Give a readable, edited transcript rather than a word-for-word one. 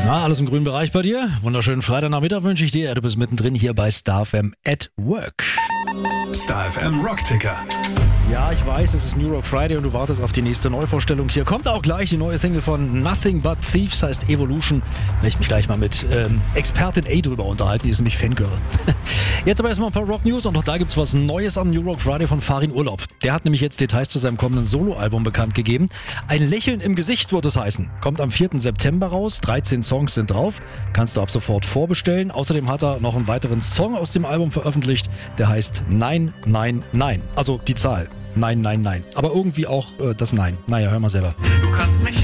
Na, alles im grünen Bereich bei dir? Wunderschönen Freitagnachmittag wünsche ich dir. Du bist mittendrin hier bei Star FM at Work. Star FM Rockticker. Ja, ich weiß, es ist New Rock Friday und du wartest auf die nächste Neuvorstellung. Hier kommt auch gleich die neue Single von Nothing But Thieves, heißt Evolution. Da ich mich gleich mal mit Expertin A drüber unterhalten, die ist nämlich Fangirl. Jetzt aber erstmal ein paar Rock-News und auch da gibt's was Neues am New Rock Friday von Farin Urlaub. Der hat nämlich jetzt Details zu seinem kommenden Soloalbum bekannt gegeben. Ein Lächeln im Gesicht wird es heißen. Kommt am 4. September raus, 13 Songs sind drauf. Kannst du ab sofort vorbestellen. Außerdem hat er noch einen weiteren Song aus dem Album veröffentlicht, der heißt Nein, Nein, Nein. Also die Zahl. Nein, nein, nein. Aber irgendwie auch das Nein. Naja, hör mal selber. Du kannst mich